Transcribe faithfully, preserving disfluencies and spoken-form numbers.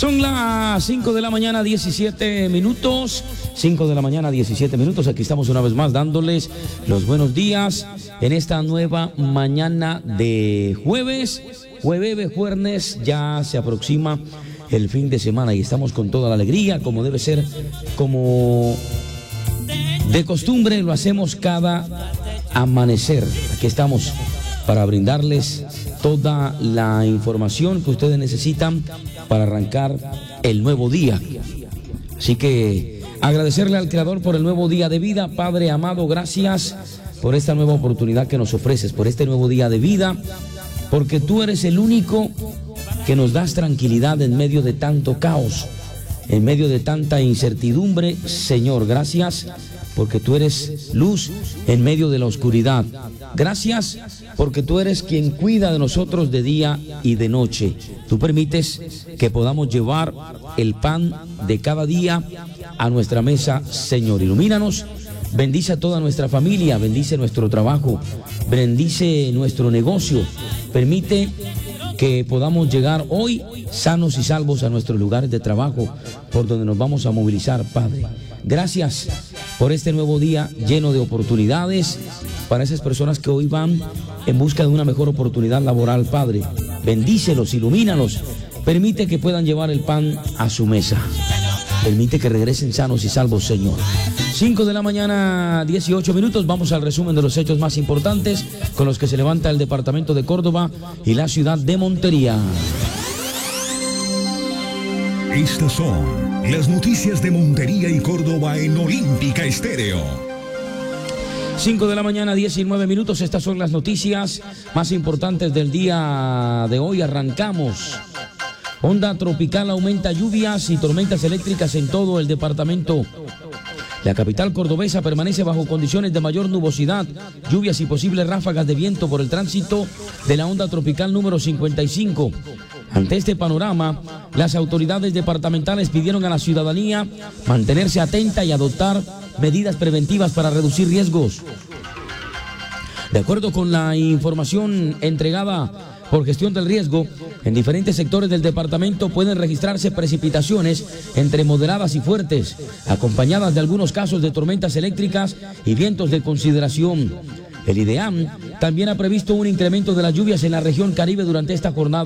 Son las cinco de la mañana, diecisiete minutos. cinco de la mañana, diecisiete minutos. Aquí estamos una vez más dándoles los buenos días en esta nueva mañana de jueves. Jueves, jueves, ya se aproxima el fin de semana y estamos con toda la alegría, como debe ser, como de costumbre lo hacemos cada amanecer. Aquí estamos para brindarles toda la información que ustedes necesitan para arrancar el nuevo día. Así que agradecerle al Creador por el nuevo día de vida. Padre amado, gracias por esta nueva oportunidad que nos ofreces, por este nuevo día de vida, porque tú eres el único que nos das tranquilidad en medio de tanto caos, en medio de tanta incertidumbre. Señor, gracias porque tú eres luz en medio de la oscuridad. Gracias porque tú eres quien cuida de nosotros de día y de noche. Tú permites que podamos llevar el pan de cada día a nuestra mesa, Señor. Ilumínanos, bendice a toda nuestra familia, bendice nuestro trabajo, bendice nuestro negocio. Permite que podamos llegar hoy sanos y salvos a nuestros lugares de trabajo, por donde nos vamos a movilizar, Padre. Gracias por este nuevo día lleno de oportunidades para esas personas que hoy van en busca de una mejor oportunidad laboral, Padre. Bendícelos, ilumínalos, permite que puedan llevar el pan a su mesa. Permite que regresen sanos y salvos, Señor. cinco de la mañana, dieciocho minutos. Vamos al resumen de los hechos más importantes con los que se levanta el departamento de Córdoba y la ciudad de Montería. Estas son las noticias de Montería y Córdoba en Olímpica Estéreo. cinco de la mañana, diecinueve minutos. Estas son las noticias más importantes del día de hoy. Arrancamos. Onda tropical aumenta lluvias y tormentas eléctricas en todo el departamento. La capital cordobesa permanece bajo condiciones de mayor nubosidad, lluvias y posibles ráfagas de viento por el tránsito de la onda tropical número cincuenta y cinco. Ante este panorama, las autoridades departamentales pidieron a la ciudadanía mantenerse atenta y adoptar medidas preventivas para reducir riesgos. De acuerdo con la información entregada por gestión del riesgo, en diferentes sectores del departamento pueden registrarse precipitaciones entre moderadas y fuertes, acompañadas de algunos casos de tormentas eléctricas y vientos de consideración. El IDEAM también ha previsto un incremento de las lluvias en la región Caribe durante esta jornada.